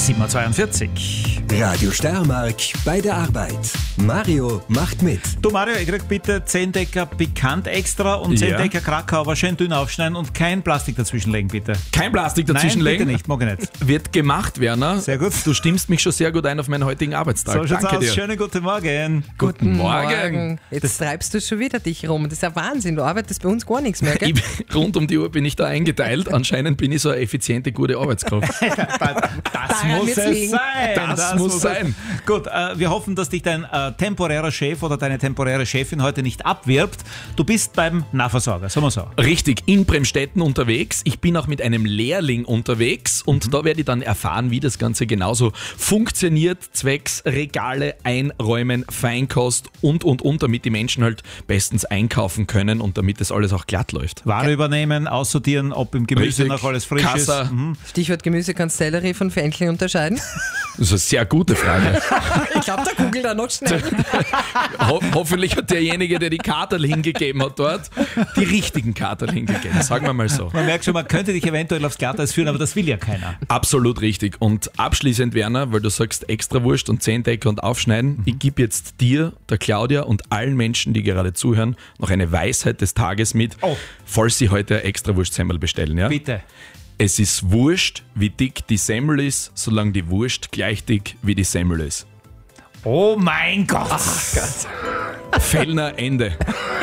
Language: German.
7.42 Uhr. Radio Steiermark bei der Arbeit. Mario macht mit. Du Mario, ich krieg bitte 10 Decker Pikant extra und 10 Decker Krakau, aber schön dünn aufschneiden und kein Plastik dazwischenlegen, bitte. Kein Plastik dazwischenlegen? Nein, bitte nicht, mag ich nicht. Wird gemacht, Werner. Sehr gut. Du stimmst mich schon sehr gut ein auf meinen heutigen Arbeitstag. So schaut's Danke aus. dir. Schönen guten Morgen. Guten Morgen. Jetzt treibst du schon wieder dich rum. Das ist ja Wahnsinn. Du arbeitest bei uns gar nichts mehr, gell? Rund um die Uhr bin ich da eingeteilt. Anscheinend bin ich so eine effiziente, gute Arbeitskraft. Das Daran muss wird's es liegen. sein. Das muss sein. Gut, wir hoffen, dass dich dein temporärer Chef oder deine temporäre Chefin heute nicht abwirbt. Du bist beim Nahversorger, sagen wir so. Richtig, in Bremstetten unterwegs. Ich bin auch mit einem Lehrling unterwegs und da werde ich dann erfahren, wie das Ganze genauso funktioniert, zwecks Regale einräumen, Feinkost und, damit die Menschen halt bestens einkaufen können und damit das alles auch glatt läuft. Ware übernehmen, aussortieren, ob im Gemüse Richtig. noch alles frisch Kassa. ist. Stichwort Gemüse, kannst Sellerie von Fenchel unterscheiden? Das ist eine sehr gute Frage. Ich glaube, der googelt da noch schnell. Hoffentlich hat derjenige, der die Kartel hingegeben hat dort, die richtigen Kartel hingegeben, sagen wir mal so. Man merkt schon, man könnte dich eventuell aufs Glatteis führen, aber das will ja keiner. Absolut richtig. Und abschließend, Werner, weil du sagst Extrawurst und 10 Decker und aufschneiden, ich gebe jetzt dir, der Claudia und allen Menschen, die gerade zuhören, noch eine Weisheit des Tages mit, falls sie heute ein Extrawurstsemmel bestellen. Ja? Bitte. Es ist wurscht, wie dick die Semmel ist, solange die Wurst gleich dick wie die Semmel ist. Oh mein Gott. Fellner Ende.